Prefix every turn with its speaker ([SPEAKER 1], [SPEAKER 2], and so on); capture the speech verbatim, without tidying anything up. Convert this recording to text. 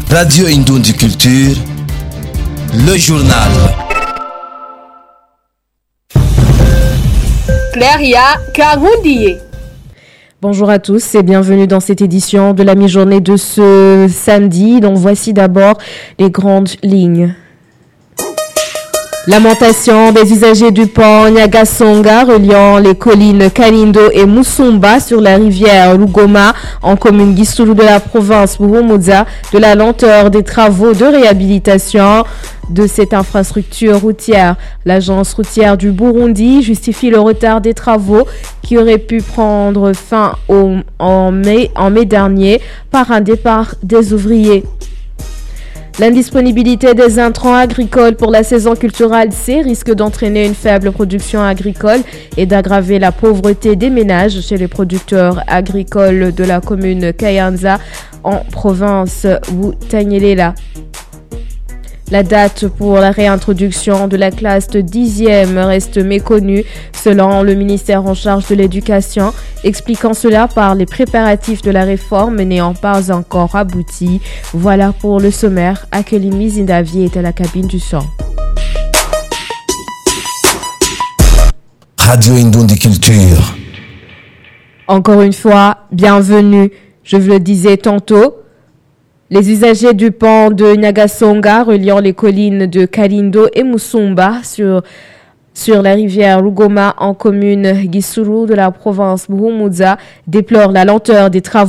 [SPEAKER 1] Radio Indoundi Culture, le journal.
[SPEAKER 2] Claria Kagoundié.
[SPEAKER 3] Bonjour à tous et bienvenue dans cette édition de la mi-journée de ce samedi. Donc voici d'abord les grandes lignes. Lamentation des usagers du pont Nyagasonga reliant les collines Kalindo et Musumba sur la rivière Lugoma en commune Gisulu de la province Buhumuza de la lenteur des travaux de réhabilitation de cette infrastructure routière. L'agence routière du Burundi justifie le retard des travaux qui auraient pu prendre fin au, en, mai, en mai dernier par un départ des ouvriers. L'indisponibilité des intrants agricoles pour la saison culturelle C risque d'entraîner une faible production agricole et d'aggraver la pauvreté des ménages chez les producteurs agricoles de la commune Kayanza en province Butanyerera. La date pour la réintroduction de la classe de dixième reste méconnue selon le ministère en charge de l'éducation, expliquant cela par les préparatifs de la réforme n'ayant pas encore abouti. Voilà pour le sommaire. Akelim Zindavier est à la cabine du son.
[SPEAKER 1] Radio Indoundi Culture.
[SPEAKER 3] Encore une fois, bienvenue. Je vous le disais tantôt. Les usagers du pont de Nyagasonga reliant les collines de Kalindo et Musumba sur, sur la rivière Lugoma en commune Gisulu de la province Buhumuza déplorent la lenteur des travaux